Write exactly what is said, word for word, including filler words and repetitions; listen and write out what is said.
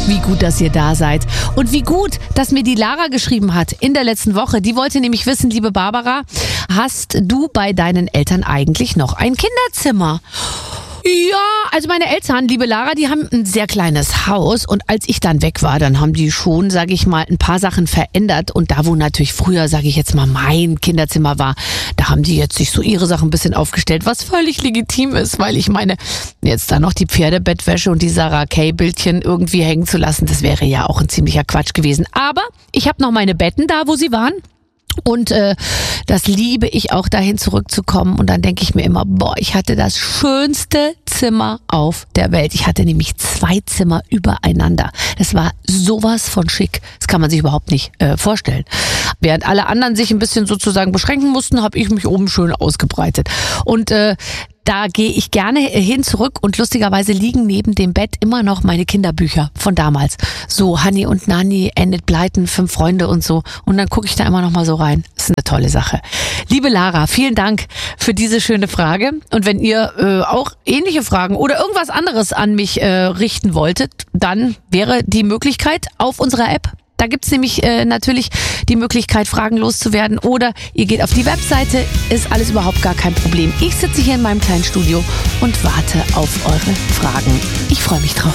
Wie gut, dass ihr da seid. Und wie gut, dass mir die Lara geschrieben hat in der letzten Woche. Die wollte nämlich wissen, liebe Barbara, hast du bei deinen Eltern eigentlich noch ein Kinderzimmer? Ja, also meine Eltern, liebe Lara, die haben ein sehr kleines Haus und als ich dann weg war, dann haben die schon, sage ich mal, ein paar Sachen verändert und da, wo natürlich früher, sage ich jetzt mal, mein Kinderzimmer war, da haben die jetzt sich so ihre Sachen ein bisschen aufgestellt, was völlig legitim ist, weil ich meine, jetzt da noch die Pferdebettwäsche und die Sarah Kay-Bildchen irgendwie hängen zu lassen, das wäre ja auch ein ziemlicher Quatsch gewesen. Aber ich habe noch meine Betten da, wo sie waren. Und äh, das liebe ich auch, dahin zurückzukommen. Und dann denke ich mir immer, boah, ich hatte das schönste Zimmer auf der Welt. Ich hatte nämlich zwei Zimmer übereinander. Das war sowas von schick. Das kann man sich überhaupt nicht äh, vorstellen. Während alle anderen sich ein bisschen sozusagen beschränken mussten, habe ich mich oben schön ausgebreitet. Und äh, da gehe ich gerne hin zurück und lustigerweise liegen neben dem Bett immer noch meine Kinderbücher von damals. So Hanni und Nanni, Enid Blyton, Fünf Freunde und so. Und dann gucke ich da immer noch mal so rein. Das ist eine tolle Sache. Liebe Lara, vielen Dank für diese schöne Frage. Und wenn ihr äh, auch ähnliche Fragen oder irgendwas anderes an mich äh, richten wolltet, dann wäre die Möglichkeit auf unserer App. Da gibt's nämlich äh, natürlich die Möglichkeit, Fragen loszuwerden. Oder ihr geht auf die Webseite, ist alles überhaupt gar kein Problem. Ich sitze hier in meinem kleinen Studio und warte auf eure Fragen. Ich freue mich drauf.